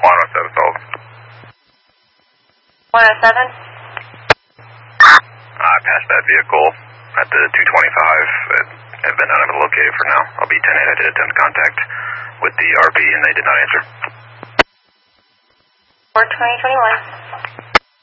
107 sold. 107? I passed that vehicle at the 225. I've been unable to locate it for now. I'll be 10-8. I did attempt contact with the RP and they did not answer. 42021.